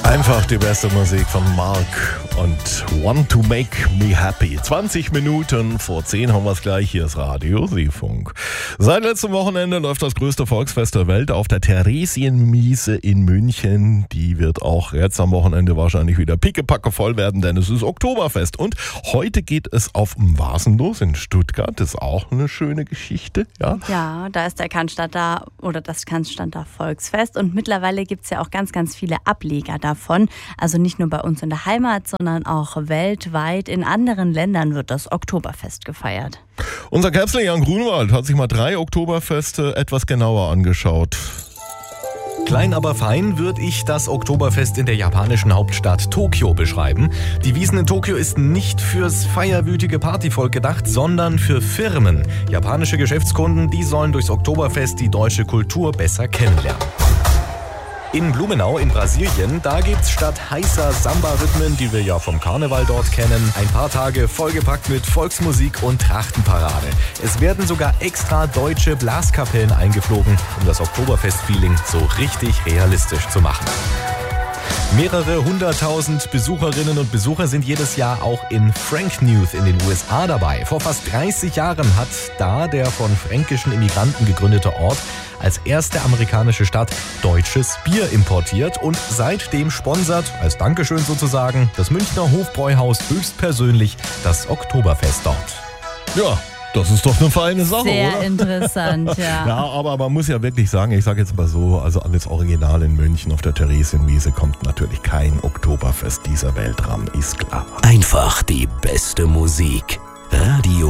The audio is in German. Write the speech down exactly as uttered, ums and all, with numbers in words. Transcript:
Einfach die beste Musik von Mark und Want to Make Me Happy. zwanzig Minuten vor zehn haben wir es gleich. Hier ist Radio Seefunk. Seit letztem Wochenende läuft das größte Volksfest der Welt auf der Theresienwiese in München. Die wird auch jetzt am Wochenende wahrscheinlich wieder pickepacke voll werden, denn es ist Oktoberfest. Und heute geht es auf dem Wasen los in Stuttgart. Das ist auch eine schöne Geschichte. Ja, ja, da ist der Cannstatter oder das Cannstatter Volksfest. Und mittlerweile gibt es ja auch ganz, ganz viele Ableger davon. Also nicht nur bei uns in der Heimat, sondern auch weltweit. In anderen Ländern wird das Oktoberfest gefeiert. Unser Käpsler Jan Grunwald hat sich mal drei Oktoberfeste etwas genauer angeschaut. Klein aber fein würde ich das Oktoberfest in der japanischen Hauptstadt Tokio beschreiben. Die Wiesn in Tokio ist nicht fürs feierwütige Partyvolk gedacht, sondern für Firmen. Japanische Geschäftskunden, die sollen durchs Oktoberfest die deutsche Kultur besser kennenlernen. In Blumenau in Brasilien, da gibt's statt heißer Samba-Rhythmen, die wir ja vom Karneval dort kennen, ein paar Tage vollgepackt mit Volksmusik und Trachtenparade. Es werden sogar extra deutsche Blaskapellen eingeflogen, um das Oktoberfest-Feeling so richtig realistisch zu machen. Mehrere hunderttausend Besucherinnen und Besucher sind jedes Jahr auch in Franknewth in den U S A dabei. Vor fast dreißig Jahren hat da der von fränkischen Immigranten gegründete Ort als erste amerikanische Stadt deutsches Bier importiert und seitdem sponsert, als Dankeschön sozusagen, das Münchner Hofbräuhaus höchstpersönlich das Oktoberfest dort. Ja, das ist doch eine feine Sache, Sehr oder? interessant, ja. Ja, aber man muss ja wirklich sagen, ich sage jetzt mal so, also an das Original in München auf der Theresienwiese kommt natürlich kein Oktoberfest dieser Welt ran, ist klar. Einfach die beste Musik. Radio